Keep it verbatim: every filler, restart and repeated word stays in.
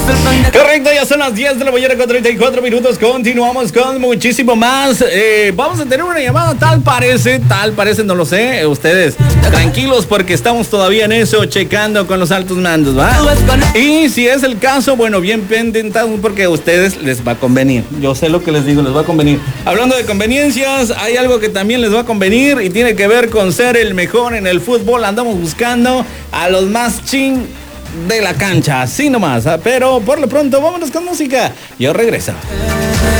Correcto, ya son las diez de la mañana con treinta y cuatro minutos. Continuamos con muchísimo más. Eh, vamos a tener una llamada, tal parece, tal parece, no lo sé. Ustedes tranquilos porque estamos todavía en eso, checando con los altos mandos, ¿va? Y si es el caso, bueno, bien pendientes porque a ustedes les va a convenir. Yo sé lo que les digo, les va a convenir. Hablando de conveniencias, hay algo que también les va a convenir y tiene que ver con ser el mejor en el fútbol. Andamos buscando a los más ching de la cancha, así nomás, ¿eh? Pero por lo pronto vámonos con música. Yo regreso.